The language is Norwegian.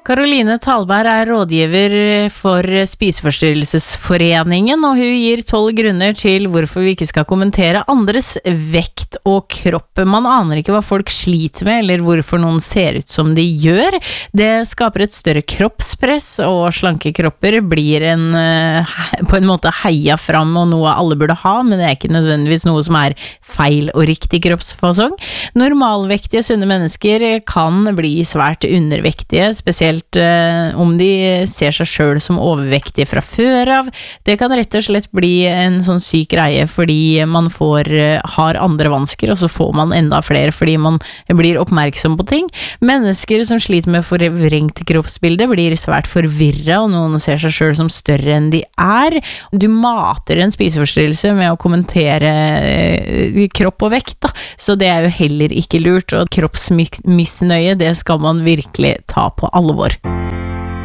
Karoline Talberg rådgiver for Spiseforstyrrelsesforeningen, og hun gir 12 grunner til hvorfor vi ikke skal kommentere andres vekt og kropp. Man aner ikke hva folk sliter med, eller hvorfor noen ser ut som de gjør. Det skaper et større kroppspress, og slanke kropper blir på en måte heia fram, og noe alle burde ha, men det ikke nødvendigvis noe som feil og riktig kroppsfasong. Normalvektige, sunne mennesker kan bli svært undervektige, spesielt om de ser seg selv som overvektige fra før av. Det kan rett og slett bli en sånn syk greie fordi man har andre vansker, og så får man enda flere fordi man blir oppmerksom på ting. Mennesker som sliter med forvrengt kroppsbilde blir svært forvirret, og noen ser seg selv som større enn de er. Du mater en spiseforstyrrelse med å kommentere kropp og vekt, da. Så det jo heller ikke lurt, og kroppsmisnøye, det skal man virkelig ta på alvor.